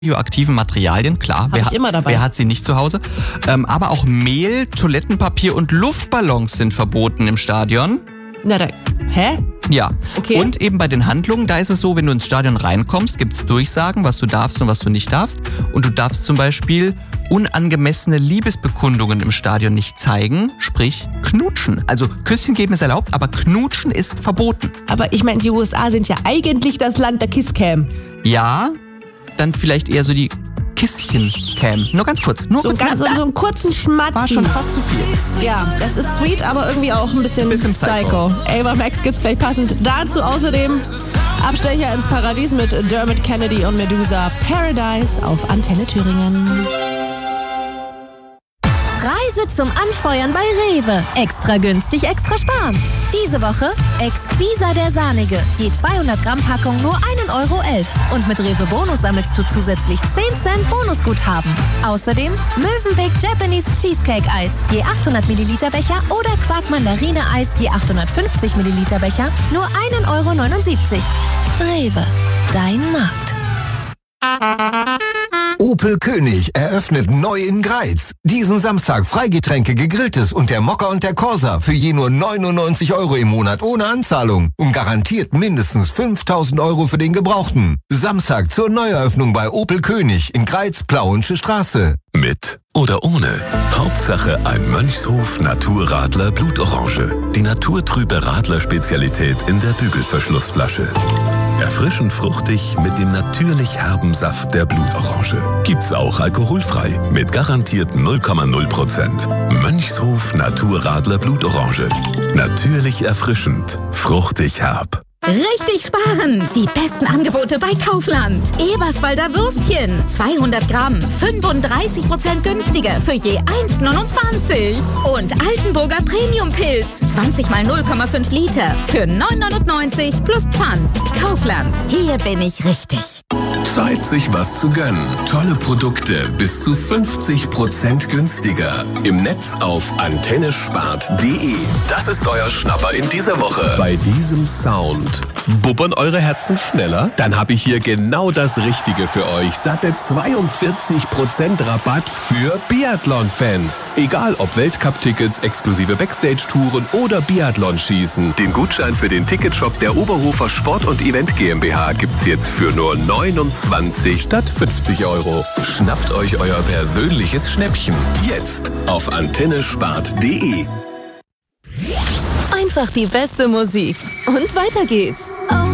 radioaktiven Materialien, klar. Hab ich immer dabei. Wer hat sie nicht zu Hause? Aber auch Mehl, Toilettenpapier und Luftballons sind verboten im Stadion. Hä? Ja. Okay. Und eben bei den Handlungen, da ist es so, wenn du ins Stadion reinkommst, gibt es Durchsagen, was du darfst und was du nicht darfst. Und du darfst zum Beispiel unangemessene Liebesbekundungen im Stadion nicht zeigen, sprich knutschen. Also Küsschen geben ist erlaubt, aber knutschen ist verboten. Aber ich meine, die USA sind ja eigentlich das Land der Kisscam. Ja, dann vielleicht eher so die Kisschen-Cam. Nur ganz kurz. So einen kurzen Schmatzen. War schon fast zu viel. Ja, das ist sweet, aber irgendwie auch ein bisschen Psycho. Ava Max gibt's gleich passend dazu. Außerdem Abstecher ins Paradies mit Dermot Kennedy und Medusa. Paradise auf Antenne Thüringen. Reise zum Anfeuern bei Rewe. Extra günstig, extra sparen. Diese Woche Exquisa der Sahnige. Je 200 Gramm Packung nur 1,11 Euro. Und mit Rewe Bonus sammelst du zusätzlich 10 Cent Bonusguthaben. Außerdem Mövenpick Japanese Cheesecake Eis. Je 800 Milliliter Becher oder Quark Mandarine Eis. Je 850 Milliliter Becher nur 1,79 Euro. Rewe, dein Markt. Opel König eröffnet neu in Greiz. Diesen Samstag Freigetränke, Gegrilltes und der Mokka und der Corsa für je nur 99 Euro im Monat ohne Anzahlung und garantiert mindestens 5.000 Euro für den Gebrauchten. Samstag zur Neueröffnung bei Opel König in Greiz, Plauensche Straße. Mit oder ohne. Hauptsache ein Mönchshof Naturradler Blutorange. Die naturtrübe Radler-Spezialität in der Bügelverschlussflasche. Erfrischend fruchtig mit dem natürlich herben Saft der Blutorange. Gibt's auch alkoholfrei mit garantiert 0,0%. Mönchshof Naturradler Blutorange. Natürlich erfrischend, fruchtig herb. Richtig sparen! Die besten Angebote bei Kaufland. Eberswalder Würstchen. 200 Gramm. 35% günstiger für je 1,29. Und Altenburger Premium-Pilz. 20 mal 0,5 Liter für 9,99 plus Pfand. Kaufland. Hier bin ich richtig. Zeit, sich was zu gönnen. Tolle Produkte bis zu 50% günstiger. Im Netz auf antennespart.de. Das ist euer Schnapper in dieser Woche. Bei diesem Sound bubbern eure Herzen schneller? Dann habe ich hier genau das Richtige für euch. Satte 42% Rabatt für Biathlon-Fans. Egal ob Weltcup-Tickets, exklusive Backstage-Touren oder Biathlon-Schießen. Den Gutschein für den Ticketshop der Oberhofer Sport- und Event GmbH gibt's jetzt für nur 29 statt 50 Euro. Schnappt euch euer persönliches Schnäppchen. Jetzt auf antennespart.de. Einfach die beste Musik. Und weiter geht's.